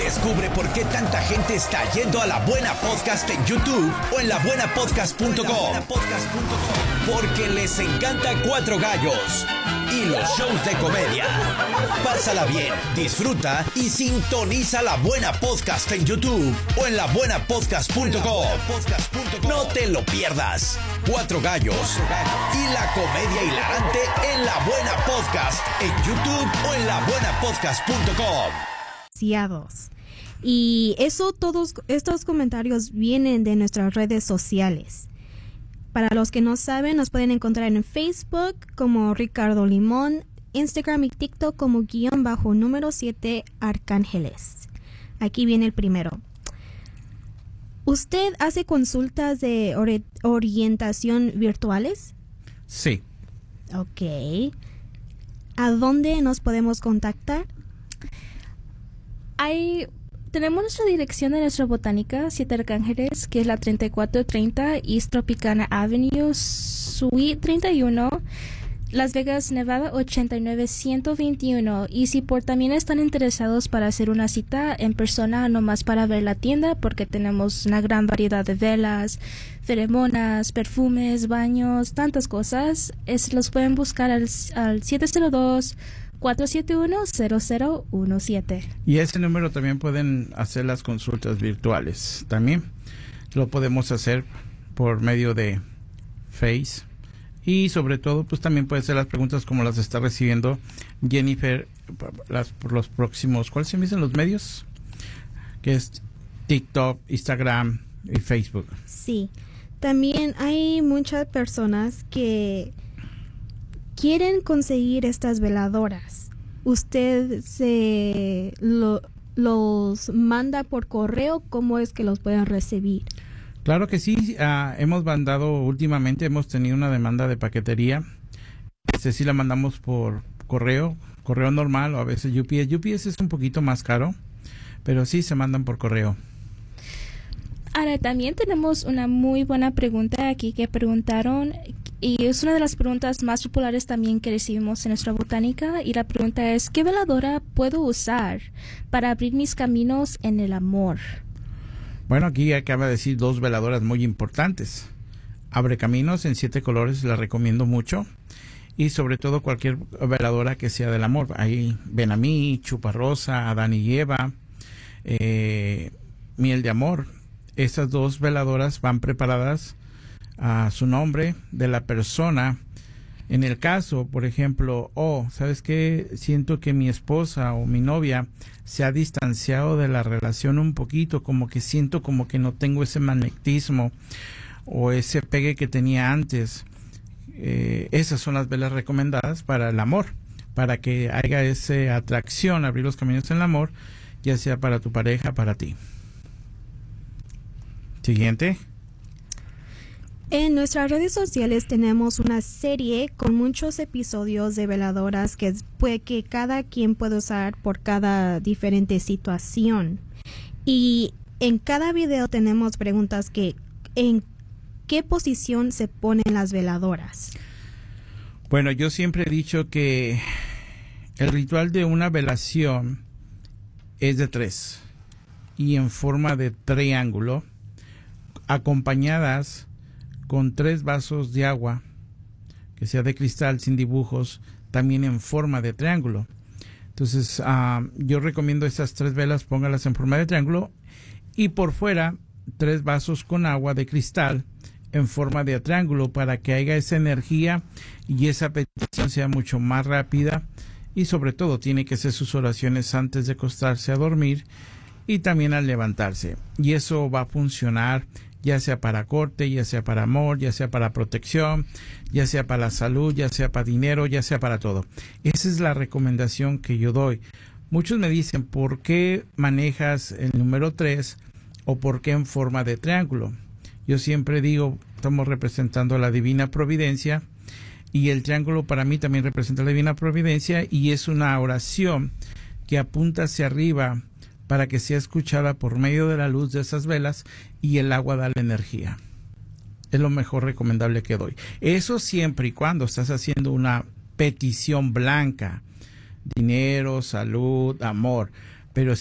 Descubre por qué tanta gente está yendo a La Buena Podcast en YouTube o en labuenapodcast.com. Porque les encanta Cuatro Gallos y los shows de comedia. Pásala bien, disfruta y sintoniza La Buena Podcast en YouTube o en labuenapodcast.com. No te lo pierdas. Cuatro Gallos y la comedia hilarante en La Buena Podcast en YouTube o en labuenapodcast.com. Y todos estos comentarios vienen de nuestras redes sociales. Para los que no saben, nos pueden encontrar en Facebook como Ricardo Limón, Instagram y TikTok como _7 Arcángeles. Aquí viene el primero. ¿Usted hace consultas de orientación virtuales? Sí. Ok. ¿A dónde nos podemos contactar? Tenemos nuestra dirección de nuestra botánica, 7 Arcángeles, que es la 3430 East Tropicana Avenue, Suite 31, Las Vegas, Nevada 89121. Y si también están interesados para hacer una cita en persona, nomás para ver la tienda, porque tenemos una gran variedad de velas, feromonas, perfumes, baños, tantas cosas, los pueden buscar al 702-471-0017. Y ese número también pueden hacer las consultas virtuales. También lo podemos hacer por medio de Face. Y sobre todo, pues también puede ser las preguntas como las está recibiendo Jennifer por los próximos, ¿cuáles se me dicen los medios? Que es TikTok, Instagram y Facebook. Sí. También hay muchas personas que quieren conseguir estas veladoras. ¿Usted los manda por correo? ¿Cómo es que los pueden recibir? Claro que sí. Últimamente hemos tenido una demanda de paquetería. Sí la mandamos por correo normal o a veces UPS. UPS es un poquito más caro, pero sí se mandan por correo. Ahora, también tenemos una muy buena pregunta aquí que preguntaron, y es una de las preguntas más populares también que recibimos en nuestra botánica, y la pregunta es, ¿qué veladora puedo usar para abrir mis caminos en el amor? Bueno, aquí acaba de decir dos veladoras muy importantes. Abre caminos en 7 colores, la recomiendo mucho. Y sobre todo cualquier veladora que sea del amor. Ahí Ven a mí, Chuparrosa, Adán y Eva, Miel de Amor. Estas dos veladoras van preparadas a su nombre de la persona. En el caso, por ejemplo, ¿sabes qué? Siento que mi esposa o mi novia se ha distanciado de la relación un poquito, como que siento como que no tengo ese magnetismo o ese pegue que tenía antes. Esas son las velas recomendadas para el amor, para que haya esa atracción, abrir los caminos en el amor, ya sea para tu pareja, para ti. Siguiente. En nuestras redes sociales tenemos una serie con muchos episodios de veladoras que cada quien puede usar por cada diferente situación. Y en cada video tenemos preguntas ¿en qué posición se ponen las veladoras? Bueno, yo siempre he dicho que el ritual de una velación es de 3 y en forma de triángulo, acompañadas con 3 vasos de agua, que sea de cristal sin dibujos, también en forma de triángulo. Entonces, yo recomiendo estas 3 velas, póngalas en forma de triángulo, y por fuera 3 vasos con agua de cristal en forma de triángulo, para que haya esa energía y esa petición sea mucho más rápida. Y sobre todo tiene que hacer sus oraciones antes de acostarse a dormir y también al levantarse, y eso va a funcionar ya sea para corte, ya sea para amor, ya sea para protección, ya sea para la salud, ya sea para dinero, ya sea para todo. Esa es la recomendación que yo doy. Muchos me dicen, ¿por qué manejas el número 3 o por qué en forma de triángulo? Yo siempre digo, estamos representando a la divina providencia, y el triángulo para mí también representa la divina providencia, y es una oración que apunta hacia arriba para que sea escuchada por medio de la luz de esas velas, y el agua da la energía. Es lo mejor recomendable que doy. Eso siempre y cuando estás haciendo una petición blanca, dinero, salud, amor. Pero